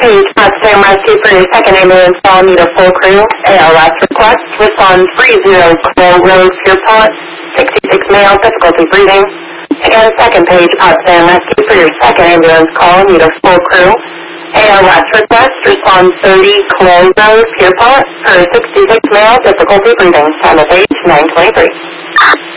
page, Potsdam Rescue for your second ambulance call, need a full crew. ALS request, respond 30 Cole Road, Pierpont, 66 male, difficulty breathing. Again, second page, Potsdam Rescue for your second ambulance call, need a full crew. ALS request, respond 30 Cole Road, Pierpont, for 66 male, difficulty breathing. Time of page 9:23.